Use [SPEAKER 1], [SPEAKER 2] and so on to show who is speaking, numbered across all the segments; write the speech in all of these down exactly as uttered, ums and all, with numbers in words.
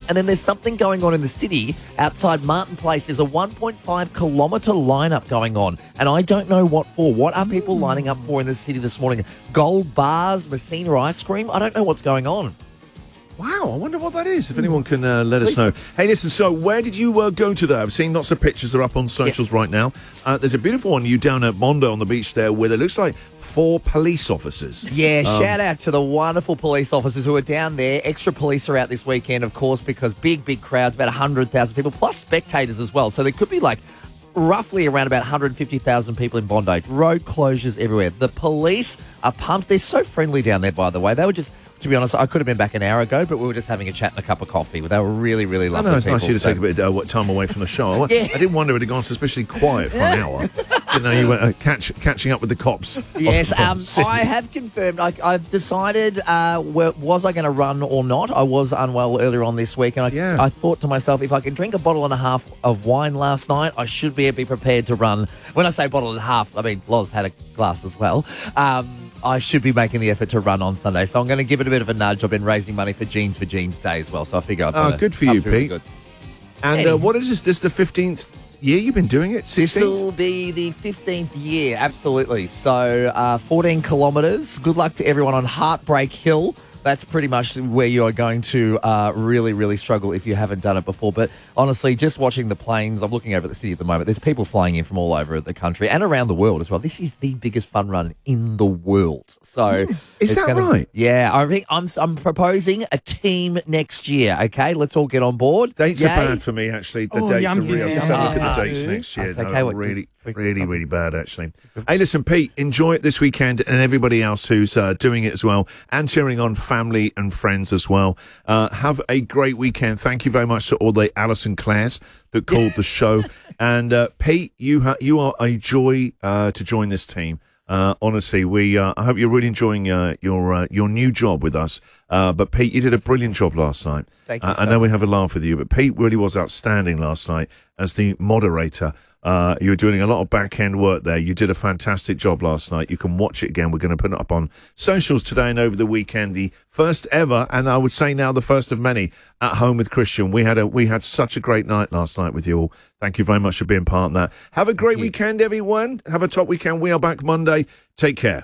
[SPEAKER 1] And then there's something going on in the city outside Martin Place. There's a one point five kilometre lineup going on, and I don't know what for. What are people lining up for in the city this morning? Gold bars, Messina ice cream? I don't know what's going on.
[SPEAKER 2] Wow, I wonder what that is. If anyone can uh, let us know. Hey, listen, so where did you uh, go today? I've seen lots of pictures are up on socials
[SPEAKER 1] Yes.
[SPEAKER 2] right now. Uh, there's a beautiful one you down at Mondo on the beach there where it looks like four police officers.
[SPEAKER 1] Yeah,
[SPEAKER 2] Um,
[SPEAKER 1] shout out to the wonderful police officers who are down there. Extra police are out this weekend, of course, because big, big crowds, about one hundred thousand people, plus spectators as well. So there could be like roughly around about one hundred fifty thousand people in Bondi. Road closures everywhere. The police are pumped. They're so friendly down there, by the way. They were just, to be honest, I could have been back an hour ago, but we were just having a chat and a cup of coffee. They were really, really
[SPEAKER 2] I
[SPEAKER 1] lovely
[SPEAKER 2] know, it's
[SPEAKER 1] people.
[SPEAKER 2] nice of you to
[SPEAKER 1] so-
[SPEAKER 2] take a bit of uh, time away from the show. I,
[SPEAKER 1] Yeah.
[SPEAKER 2] I didn't wonder it had gone suspiciously quiet for an hour. Didn't know you were uh, catch, catching up with the cops.
[SPEAKER 1] Yes,
[SPEAKER 2] from
[SPEAKER 1] um,
[SPEAKER 2] Sydney.
[SPEAKER 1] I have confirmed. I, I've decided, uh, where, was I going to run or not? I was unwell earlier on this week, and I,
[SPEAKER 2] Yeah.
[SPEAKER 1] I thought to myself, if I can drink a bottle and a half of wine last night, I should be, be prepared to run. When I say bottle and a half, I mean, Loz had a glass as well. Um, I should be making the effort to run on Sunday, so I'm going to give it a bit of a nudge. I've been raising money for Jeans for Jeans Day as well, so I figure I've
[SPEAKER 2] Oh,
[SPEAKER 1] got
[SPEAKER 2] good for you, Pete.
[SPEAKER 1] Good.
[SPEAKER 2] And uh, what is this? This the fifteenth year you've been doing it?
[SPEAKER 1] This
[SPEAKER 2] sixteenth?
[SPEAKER 1] will be the fifteenth year, absolutely. So uh, fourteen kilometres. Good luck to everyone on Heartbreak Hill. That's pretty much where you are going to uh, really, really struggle if you haven't done it before. But honestly, just watching the planes, I'm looking over at the city at the moment. There's people flying in from all over the country and around the world as well. This is the biggest fun run in the world. So
[SPEAKER 2] Is
[SPEAKER 1] it's
[SPEAKER 2] that
[SPEAKER 1] gonna-
[SPEAKER 2] right?
[SPEAKER 1] Yeah, I think I'm I'm proposing a team next year. Okay, let's all get on board.
[SPEAKER 2] Dates
[SPEAKER 1] Yay.
[SPEAKER 2] are bad for me, actually. The
[SPEAKER 3] Oh,
[SPEAKER 2] dates
[SPEAKER 3] yeah,
[SPEAKER 2] are
[SPEAKER 3] I'm
[SPEAKER 2] really... I'm
[SPEAKER 3] busy.
[SPEAKER 2] just having a look at the
[SPEAKER 3] Ah.
[SPEAKER 2] dates next year.
[SPEAKER 1] That's
[SPEAKER 2] No,
[SPEAKER 1] okay, what-
[SPEAKER 2] really,
[SPEAKER 1] we-
[SPEAKER 2] really, really bad, actually. Hey, listen, Pete, enjoy it this weekend and everybody else who's uh, doing it as well and cheering on family and friends as well. Uh, have a great weekend. Thank you very much to all the Alison Clares that called the show. And, uh, Pete, you, ha- you are a joy uh, to join this team. Uh, honestly, we. Uh, I hope you're really enjoying uh, your uh, your new job with us. Uh, but Pete, you did a brilliant job last night.
[SPEAKER 1] Thank you
[SPEAKER 2] Uh, I
[SPEAKER 1] so
[SPEAKER 2] know we have a laugh with you, but Pete really was outstanding last night as the moderator. Uh, you were doing a lot of back end work there. You did a fantastic job last night. You can watch it again. We're going to put it up on socials today and over the weekend. The first ever, and I would say now the first of many, At Home with Christian. We had a we had such a great night last night with you all. Thank you very much for being part of that. Have a great weekend, everyone. Have a top weekend. We are back Monday. Take care.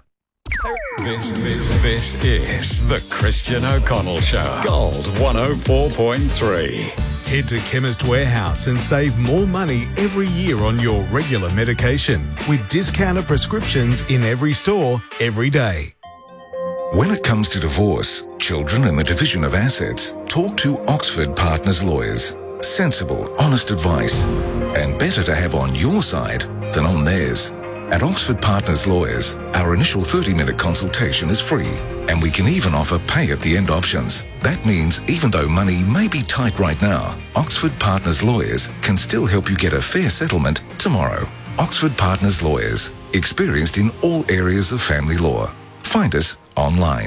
[SPEAKER 4] This, this, this is the Christian O'Connell Show. Gold one oh four point three.
[SPEAKER 5] Head to Chemist Warehouse and save more money every year on your regular medication with discounted prescriptions in every store, every day.
[SPEAKER 6] When it comes to divorce, children and the division of assets, talk to Oxford Partners Lawyers. Sensible, honest advice, and better to have on your side than on theirs. At Oxford Partners Lawyers, our initial thirty-minute consultation is free, and we can even offer pay-at-the-end options. That means even though money may be tight right now, Oxford Partners Lawyers can still help you get a fair settlement tomorrow. Oxford Partners Lawyers, experienced in all areas of family law. Find us online.